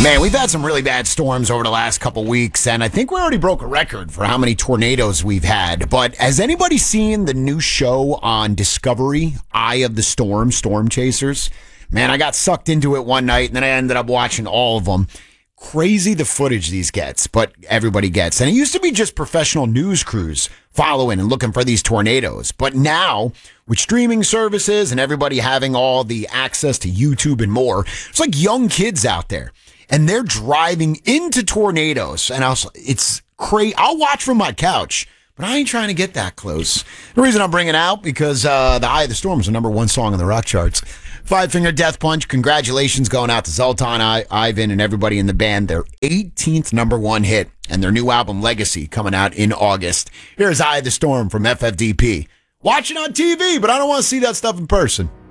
Man, we've had some really bad storms over the last couple weeks, and I think we already broke a record for how many tornadoes we've had. But has anybody seen the new show on Discovery, Eye of the Storm, Storm Chasers? Man, I got sucked into it one night, and then I ended up watching all of them. Crazy the footage these gets, but everybody gets. And it used to be just professional news crews following and looking for these tornadoes. But now, with streaming services and everybody having all the access to YouTube and more, it's like young kids out there. And they're driving into tornadoes. And it's crazy. I'll watch from my couch, but I ain't trying to get that close. The reason I'm bringing it out, because the Eye of the Storm is the number one song on the rock charts. Five Finger Death Punch, congratulations going out to Zoltan, Ivan, and everybody in the band. Their 18th number one hit, and their new album, Legacy, coming out in August. Here's Eye of the Storm from FFDP. Watch it on TV, but I don't want to see that stuff in person.